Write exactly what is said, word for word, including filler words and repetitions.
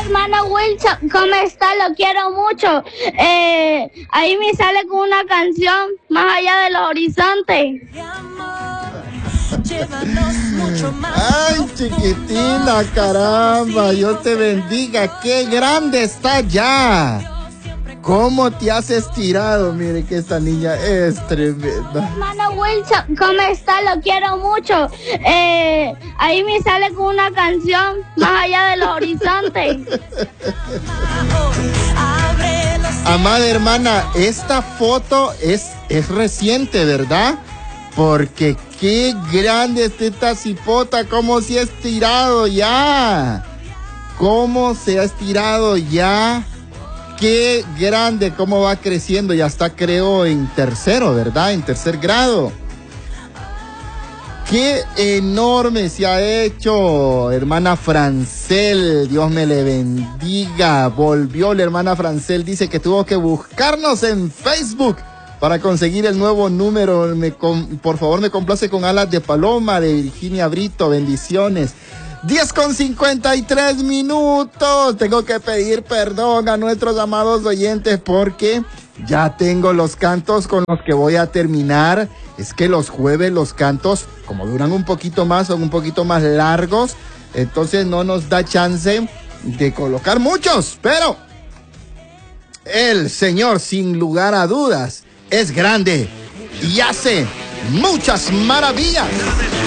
Hermano Wilson, ¿cómo está? Lo quiero mucho. Eh, ahí me sale con una canción, Más allá de los horizontes. Ay, chiquitina, caramba, Dios te bendiga. Qué grande está ya. ¿Cómo te has estirado? Mire que esta niña es tremenda. Hermano Wilson, ¿cómo está? Lo quiero mucho. Eh, ahí me sale con una canción, Más allá de los horizontes. Amada hermana, esta foto es, es reciente, ¿verdad? Porque qué grande está esta cipota, cómo se ha estirado ya. Cómo se ha estirado ya. Qué grande, cómo va creciendo. Ya está, creo, en tercero, ¿verdad? En tercer grado. Qué enorme se ha hecho, hermana Francel. Dios me le bendiga. Volvió la hermana Francel. Dice que tuvo que buscarnos en Facebook para conseguir el nuevo número. Me, con, por favor, me complace con Alas de Paloma de Virginia Brito. Bendiciones. diez con cincuenta y tres minutos. Tengo que pedir perdón a nuestros amados oyentes porque ya tengo los cantos con los que voy a terminar. Es que los jueves los cantos, como duran un poquito más, son un poquito más largos. Entonces no nos da chance de colocar muchos. Pero el Señor, sin lugar a dudas, es grande y hace muchas maravillas.